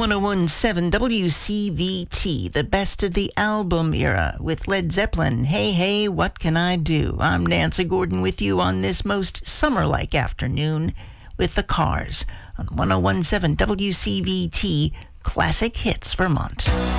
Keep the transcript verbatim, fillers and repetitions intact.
ten seventeen W C V T, the best of the album era with Led Zeppelin. Hey, hey, what can I do? I'm Nancy Gordon with you on this most summer-like afternoon with the Cars on ten seventeen W C V T Classic Hits Vermont.